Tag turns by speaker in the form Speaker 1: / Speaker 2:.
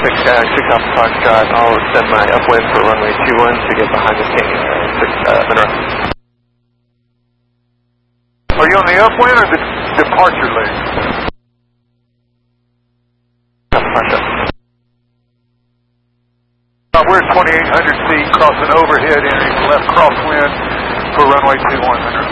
Speaker 1: 6 Alpha Foxtrot. I'll extend my upwind for runway 21 to get behind the King, Monroe.
Speaker 2: Are you on the upwind or the departure leg?
Speaker 1: Alpha Foxtrot.
Speaker 2: We're 2,800 feet, crossing overhead, entering left crosswind for runway 21, Monroe.